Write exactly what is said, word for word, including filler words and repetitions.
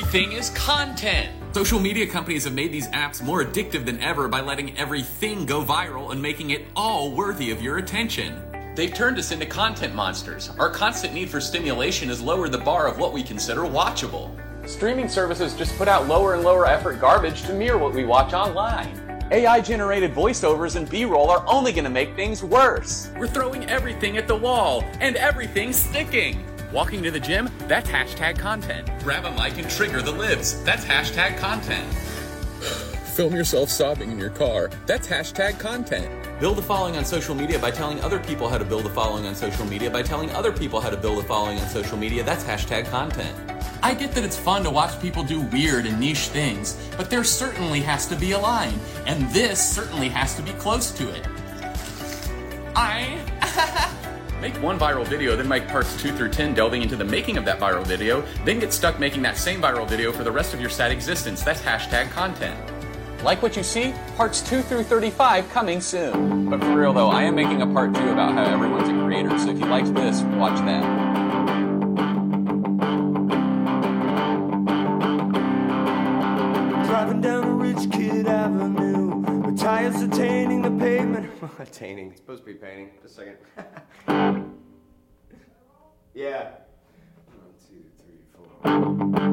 Everything is content. Social media companies have made these apps more addictive than ever by letting everything go viral and making it all worthy of your attention. They've turned us into content monsters. Our constant need for stimulation has lowered the bar of what we consider watchable. Streaming services just put out lower and lower effort garbage to mirror what we watch online. A I-generated voiceovers and B-roll are only going to make things worse. We're throwing everything at the wall, and everything's sticking. Walking to the gym? That's hashtag content. Grab a mic and trigger the libs. That's hashtag content. Film yourself sobbing in your car. That's hashtag content. Build a following on social media by telling other people how to build a following on social media by telling other people how to build a following on social media. That's hashtag content. I get that it's fun to watch people do weird and niche things, but there certainly has to be a line, and this certainly has to be close to it. I... Make one viral video, then make parts two through ten delving into the making of that viral video, then get stuck making that same viral video for the rest of your sad existence. That's hashtag content. Like what you see? Parts two through thirty-five coming soon. But for real though, I am making a part two about how everyone's a creator, so if you liked this, watch that. Driving down a rich kid avenue, with tires attaining the pavement. Attaining, it's supposed to be painting. Just a second. Yeah. One, two, three, four.